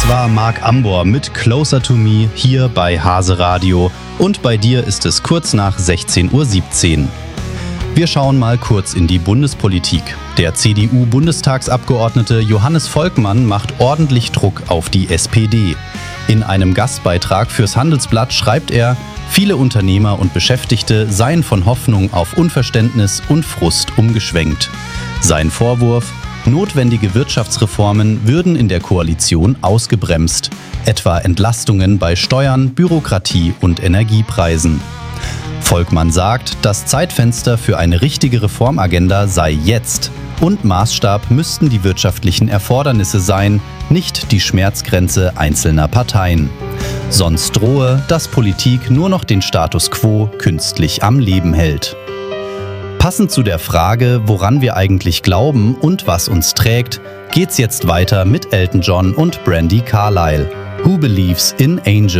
Das war Marc Ambor mit Closer to Me hier bei Hase Radio und bei dir ist es kurz nach 16:17 Uhr. Wir schauen mal kurz in die Bundespolitik. Der CDU-Bundestagsabgeordnete Johannes Volkmann macht ordentlich Druck auf die SPD. In einem Gastbeitrag fürs Handelsblatt schreibt er, viele Unternehmer und Beschäftigte seien von Hoffnung auf Unverständnis und Frust umgeschwenkt. Sein Vorwurf: Notwendige Wirtschaftsreformen würden in der Koalition ausgebremst, etwa Entlastungen bei Steuern, Bürokratie und Energiepreisen. Volkmann sagt, das Zeitfenster für eine richtige Reformagenda sei jetzt und Maßstab müssten die wirtschaftlichen Erfordernisse sein, nicht die Schmerzgrenze einzelner Parteien. Sonst drohe, dass Politik nur noch den Status quo künstlich am Leben hält. Passend zu der Frage, woran wir eigentlich glauben und was uns trägt, geht's jetzt weiter mit Elton John und Brandi Carlile. Who Believes in Angels?